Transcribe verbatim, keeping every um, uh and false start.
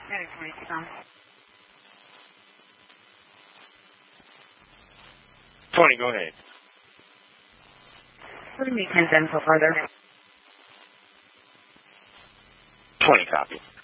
Area twenty-six on. twenty, go ahead. What do you mean, ten seven so further? twenty, copy.